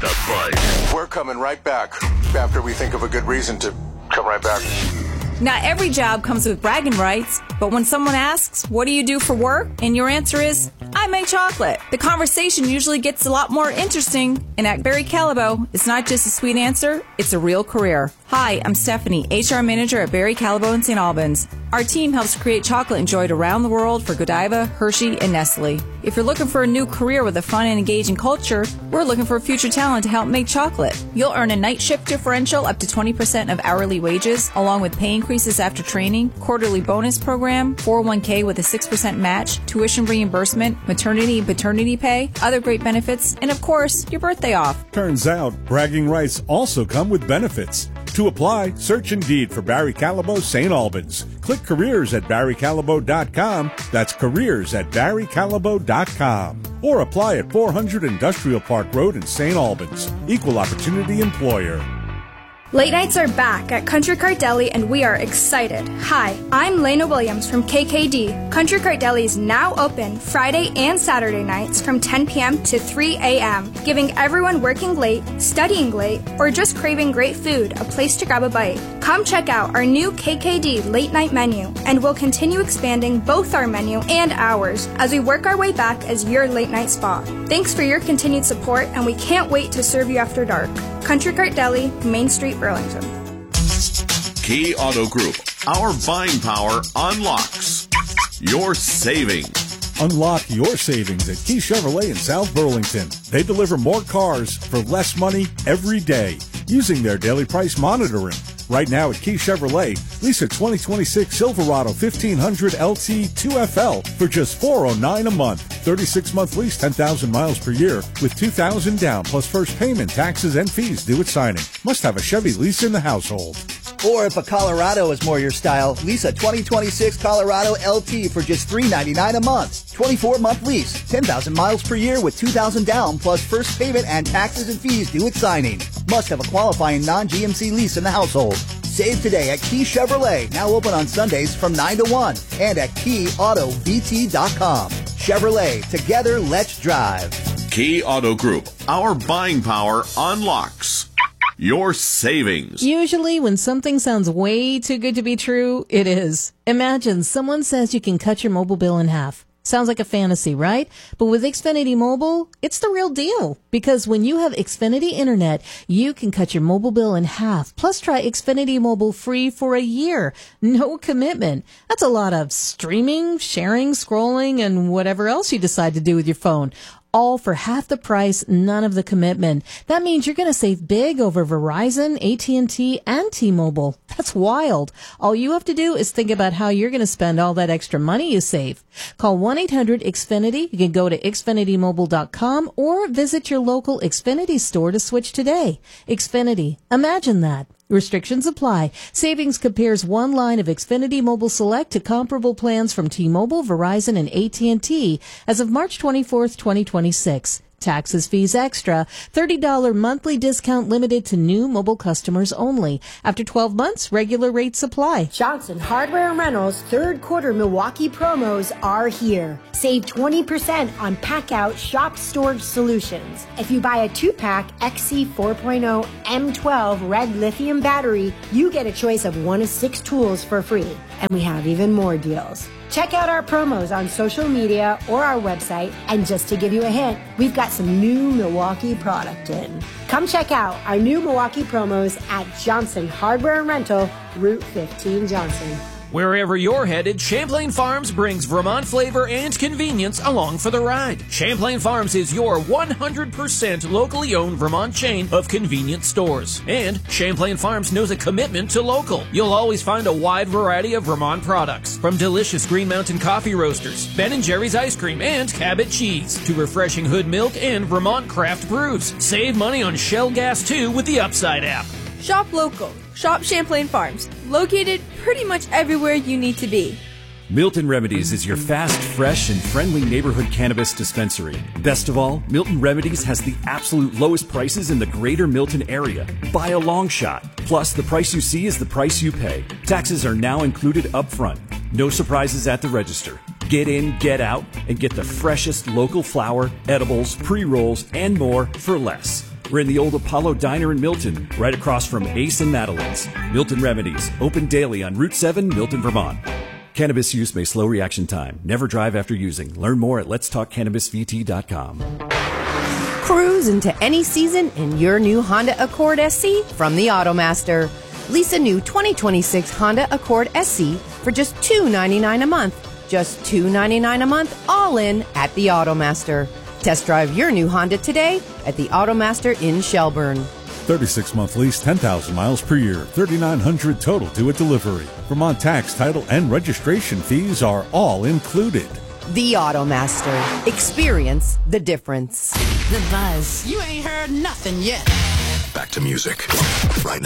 The Buzz. We're coming right back after we think of a good reason to come right back. Not every job comes with bragging rights, but when someone asks, what do you do for work? And your answer is, I make chocolate. The conversation usually gets a lot more interesting, and at Barry Callebaut, it's not just a sweet answer, it's a real career. Hi, I'm Stephanie, HR Manager at Barry Callebaut in St. Albans. Our team helps create chocolate enjoyed around the world for Godiva, Hershey, and Nestle. If you're looking for a new career with a fun and engaging culture, we're looking for future talent to help make chocolate. You'll earn a night shift differential up to 20% of hourly wages, along with pay increases after training, quarterly bonus program, 401k with a 6% match, tuition reimbursement, maternity and paternity pay, other great benefits, and of course, your birthday off. Turns out, bragging rights also come with benefits. To apply, search Indeed for Barry Callebaut St. Albans. Click careers at barrycallebaut.com. That's careers at barrycallebaut.com. Or apply at 400 Industrial Park Road in St. Albans. Equal opportunity employer. Late nights are back at Country Cart Deli, and we are excited. Hi, I'm Lena Williams from KKD. Country Cart Deli is now open Friday and Saturday nights from 10 p.m. to 3 a.m., giving everyone working late, studying late, or just craving great food a place to grab a bite. Come check out our new KKD late night menu, and we'll continue expanding both our menu and hours as we work our way back as your late night spot. Thanks for your continued support, and we can't wait to serve you after dark. Country Cart Deli, Main Street, Burlington. Key Auto Group. Our buying power unlocks your savings. Unlock your savings at Key Chevrolet in South Burlington. They deliver more cars for less money every day using their daily price monitoring. Right now at Key Chevrolet, lease a 2026 Silverado 1500 LT 2FL for just $409 a month. 36-month lease, 10,000 miles per year with $2,000 down plus first payment, taxes, and fees due at signing. Must have a Chevy lease in the household. Or if a Colorado is more your style, lease a 2026 Colorado LT for just $399 a month. 24-month lease, 10,000 miles per year with $2,000 down plus first payment and taxes and fees due at signing. Must have a qualifying non-GMC lease in the household. Save today at Key Chevrolet, now open on Sundays from 9 to 1, and at KeyAutoVT.com. Chevrolet, together let's drive. Key Auto Group. Our buying power unlocks your savings. Usually when something sounds way too good to be true, it is. Imagine someone says you can cut your mobile bill in half. Sounds like a fantasy, right? But with Xfinity Mobile, it's the real deal. Because when you have Xfinity Internet, you can cut your mobile bill in half. Plus, try Xfinity Mobile free for a year. No commitment. That's a lot of streaming, sharing, scrolling, and whatever else you decide to do with your phone. All for half the price, none of the commitment. That means you're going to save big over Verizon, AT&T, and T-Mobile. That's wild. All you have to do is think about how you're going to spend all that extra money you save. Call 1-800-XFINITY. You can go to XfinityMobile.com or visit your local Xfinity store to switch today. Xfinity. Imagine that. Restrictions apply. Savings compares one line of Xfinity Mobile Select to comparable plans from T-Mobile, Verizon, and AT&T as of March 24th, 2026. Taxes, fees extra. $30 monthly discount limited to new mobile customers only. After 12 months, regular rates apply. Johnson Hardware and Rentals third quarter Milwaukee promos are here. Save 20% on Pack-Out shop storage solutions. If you buy a 2-pack XC 4.0 M12 red lithium battery, you get a choice of 1 of 6 tools for free. And we have even more deals. Check out our promos on social media or our website. And just to give you a hint, we've got some new Milwaukee product in. Come check out our new Milwaukee promos at Johnson Hardware and Rental, Route 15 Johnson. Wherever you're headed, Champlain Farms brings Vermont flavor and convenience along for the ride. Champlain Farms is your 100% locally owned Vermont chain of convenience stores. And Champlain Farms knows a commitment to local. You'll always find a wide variety of Vermont products, from delicious Green Mountain coffee roasters, Ben & Jerry's ice cream, and Cabot cheese, to refreshing Hood milk and Vermont craft brews. Save money on Shell gas, too, with the Upside app. Shop local. Shop Champlain Farms. Located pretty much everywhere you need to be. Milton Remedies is your fast, fresh, and friendly neighborhood cannabis dispensary. Best of all, Milton Remedies has the absolute lowest prices in the greater Milton area, by a long shot. Plus, the price you see is the price you pay. Taxes are now included up front. No surprises at the register. Get in, get out, and get the freshest local flower, edibles, pre-rolls, and more for less. We're in the old Apollo Diner in Milton, right across from Ace and Madeline's. Milton Remedies, open daily on Route 7, Milton, Vermont. Cannabis use may slow reaction time. Never drive after using. Learn more at letstalkcannabisvt.com. Cruise into any season in your new Honda Accord SC from the Automaster. Lease a new 2026 Honda Accord SC for just $299 a month. Just $299 a month, all in at the Automaster. Test drive your new Honda today at the Automaster in Shelburne. 36-month lease, 10,000 miles per year, $3,900 total due at delivery. Vermont tax, title, and registration fees are all included. The Automaster. Experience the difference. The Buzz. You ain't heard nothing yet. Back to music right now.